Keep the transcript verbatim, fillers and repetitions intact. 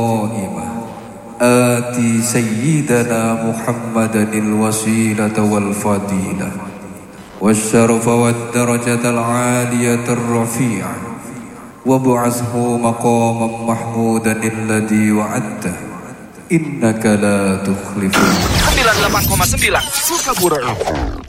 قائمة آتي سيدنا محمدا الوسيلة والفضيلة والشرف والدرجة العالية الرفيعة وابعثه مقاما محمودا الذي وعدته إنك لا تخلف. sembilan puluh delapan koma sembilan Sukabura.